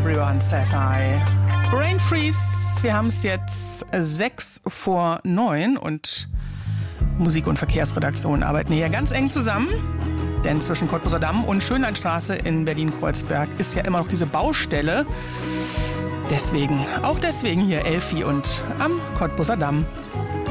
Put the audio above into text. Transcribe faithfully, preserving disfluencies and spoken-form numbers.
Everyone Says Hi. Brain Freeze. Wir haben es jetzt sechs vor neun und Musik- und Verkehrsredaktion arbeiten hier ganz eng zusammen. Denn zwischen Cottbuser Damm und Schönlandstraße in Berlin-Kreuzberg ist ja immer noch diese Baustelle. Deswegen, auch deswegen hier Elfi und am Cottbuser Damm.